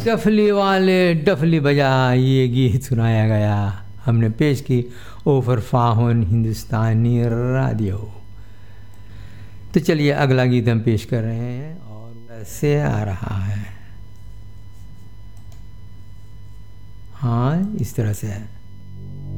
डफली वाले डफली बजा, ये गीत सुनाया गया, हमने पेश की ओवर फाहुन हिंदुस्तानी रेडियो। तो चलिए अगला गीत हम पेश कर रहे हैं और ऐसे आ रहा है, हाँ इस तरह से है।